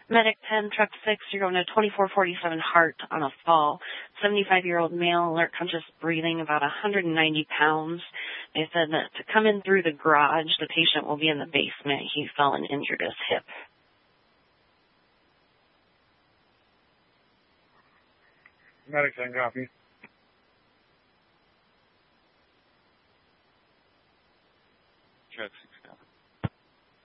Medic 10, truck 6, you're going to 2447 Hart on a fall. 75-year-old male, alert conscious breathing, about 190 pounds. They said that to come in through the garage, the patient will be in the basement. He fell and injured his hip. Medic 10, copy. Truck